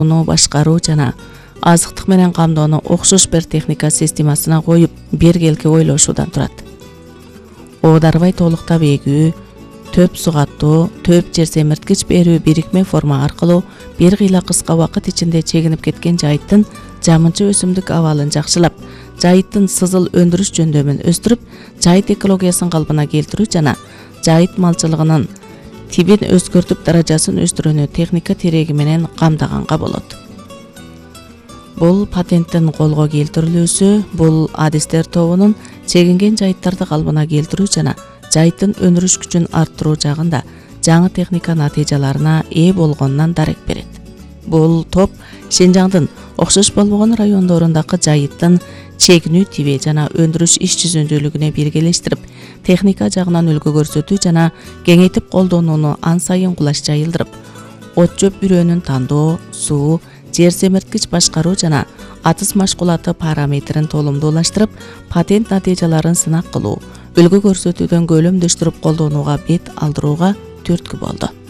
колдонууну башкаруу жана азыктык менен камдоону окшош бир техника системасына коюп биргелки ойлошуудан турат. Оодарбай толуктап эгүү, төп сугаттуу, төп жер семирткич берүү бирикме форма аркылуу бир кыйла кыска убакыт ичинде чегинип кеткен жайыттын жамынчы өсүмдүк абалын жакшылап, жайыттын сызыл өндүрүш жөндөмүн өстүрүп, жайыт экологиясын калпына келтирүү жана жайыт малчылыгынын тибин өзгөртүп даражасын өстүрүүнү техника тереги менен камдаганга болот. Бул патенттин колго келтирилүүсү бул адистер тобунун чегинген жайыттарды калпына келтирүү жана жайыттын өндүрүш күчүн арттыруу жагында жаңы техника натыйжаларына ээ болгонунан дарек берет. Бул топ Шинжаңдын окшош болбогон райондорундагы жайыттын чегинүү тиби жана өндүрүш иш жүзүндүүлүгүнө биргелештирип, техника жагынан үлгү көрсөтүү жана кеңейтип колдонууну ан сайын кулаш жайылдырып, от жөп бүрөөнүн тандоо, суу, жер семирткич башкаруу жана атыс машкулаты параметрин толумдуулаштырып, патент натыйжаларын сынак кылуу, үлгү көрсөтүүдөн көлөмдөштүрүп колдонууга бет алдырууга түрткү болду.